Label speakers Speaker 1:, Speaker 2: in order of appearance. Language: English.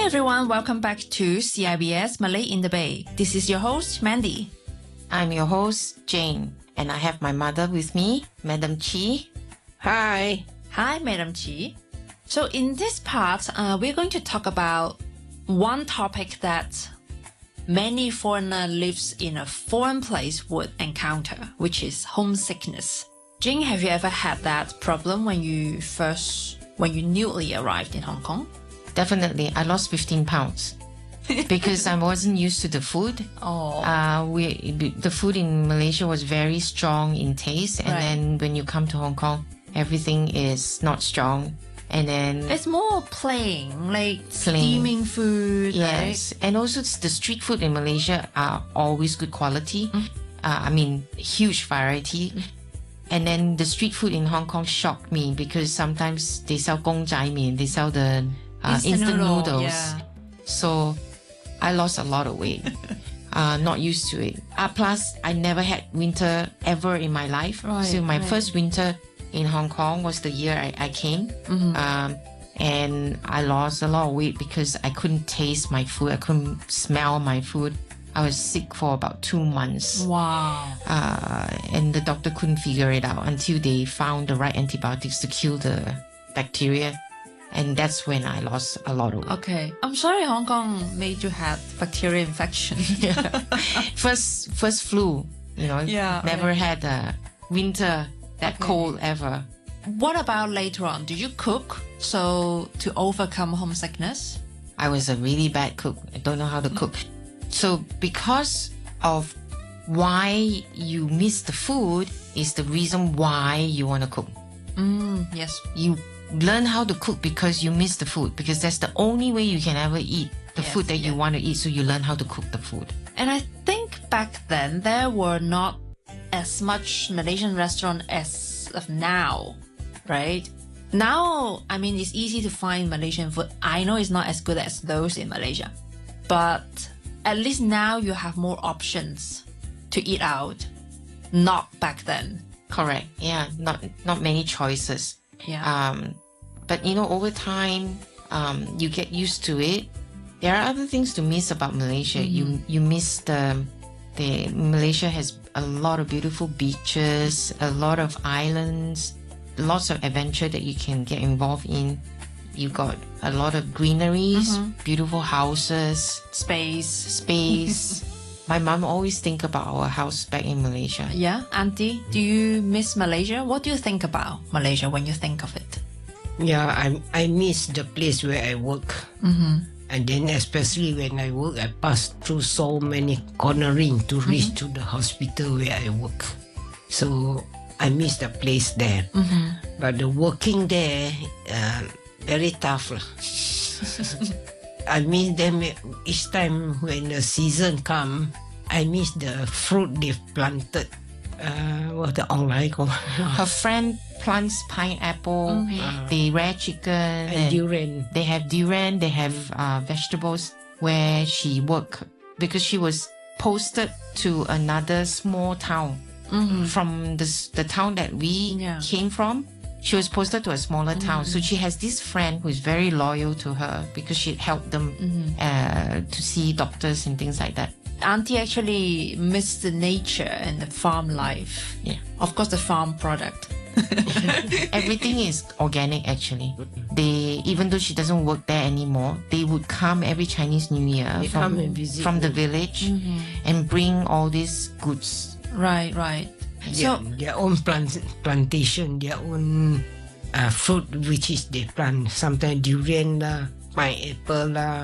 Speaker 1: everyone, welcome back to CIBS Malay in the Bay. This is your host, Mandy.
Speaker 2: I'm your host, Jane, and I have my mother with me, Madam Chi.
Speaker 3: Hi.
Speaker 1: Hi, Madam Chi. So in this part, we're going to talk about one topic that many foreigner lives in a foreign place would encounter, which is homesickness. Jane, have you ever had that problem when you newly arrived in Hong Kong?
Speaker 2: Definitely, I lost 15 pounds because I wasn't used to the food. The food in Malaysia was very strong in taste, and then when you come to Hong Kong, everything is not strong. And then
Speaker 1: it's more plain, like steaming food.
Speaker 2: Yes,
Speaker 1: right?
Speaker 2: And also the street food in Malaysia are always good quality. Huge variety. And then the street food in Hong Kong shocked me because sometimes they sell gong zai mian, they sell the instant noodles.
Speaker 1: Yeah.
Speaker 2: So I lost a lot of weight. Not used to it. Plus, I never had winter ever in my life. So my first winter in Hong Kong was the year I came. And I lost a lot of weight because I couldn't taste my food. I couldn't smell my food. I was sick for about 2 months.
Speaker 1: Wow.
Speaker 2: And the doctor couldn't figure it out until they found the right antibiotics to kill the bacteria. And that's when I lost a lot of weight.
Speaker 1: Okay. I'm sorry Hong Kong made you have bacterial infection.
Speaker 2: First flu, never had a winter that cold ever.
Speaker 1: What about later on? Did you cook to overcome homesickness?
Speaker 2: I was a really bad cook. I don't know how to cook. So because of why you miss the food is the reason why you want to cook.
Speaker 1: Yes.
Speaker 2: You learn how to cook because you miss the food, because that's the only way you can ever eat the food that you want to eat. So you learn how to cook the food.
Speaker 1: And I think back then there were not as much Malaysian restaurant as of now, right? Now, it's easy to find Malaysian food. I know it's not as good as those in Malaysia, but at least now you have more options to eat out. Not back then.
Speaker 2: Correct. Yeah. Not many choices.
Speaker 1: Yeah.
Speaker 2: But over time, you get used to it. There are other things to miss about Malaysia. You miss Malaysia has a lot of beautiful beaches, a lot of islands, lots of adventure that you can get involved in. You got a lot of greeneries, beautiful houses, space. My mom always think about our house back in Malaysia.
Speaker 1: Yeah, Auntie, do you miss Malaysia? What do you think about Malaysia when you think of it?
Speaker 3: Yeah, I miss the place where I work. And then especially when I work, I pass through so many cornering to reach to the hospital where I work. So I miss the place there. But the working there, very tough. I miss them each time when the season come. I miss the fruit they've planted. The online.
Speaker 2: Her friend plants pineapple, they rear chicken,
Speaker 3: and durian.
Speaker 2: They have durian, they have vegetables where she worked because she was posted to another small town from the town that we came from. She was posted to a smaller town. So she has this friend who is very loyal to her because she helped them to see doctors and things like that.
Speaker 1: Auntie actually missed the nature and the farm life.
Speaker 2: Yeah.
Speaker 1: Of course, the farm product.
Speaker 2: Everything is organic actually. Even though she doesn't work there anymore, they would come every Chinese New Year from the village and bring all these goods.
Speaker 1: Right.
Speaker 3: So their own plantation, their own fruit which is they plant. Sometimes durian lah, pineapple lah,